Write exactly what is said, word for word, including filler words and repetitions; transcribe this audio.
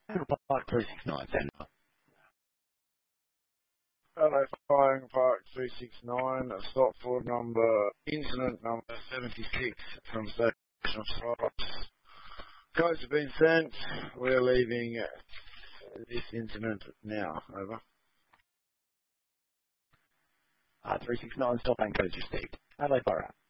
Park three six nine, stand by. Hello, Flying Park three six nine, stop for number, incident number seventy-six from Station Stripes. Codes have been sent. We're leaving this incident now. Over. Uh, three six nine, stop and codes received. Adelaide Borough.